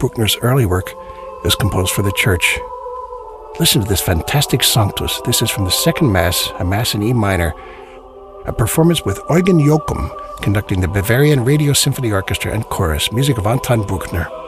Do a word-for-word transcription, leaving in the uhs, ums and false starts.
Bruckner's early work, was composed for the church. Listen to this fantastic Sanctus. This is from the second Mass, a Mass in E minor, a performance with Eugen Joachim conducting the Bavarian Radio Symphony Orchestra and Chorus, music of Anton Bruckner.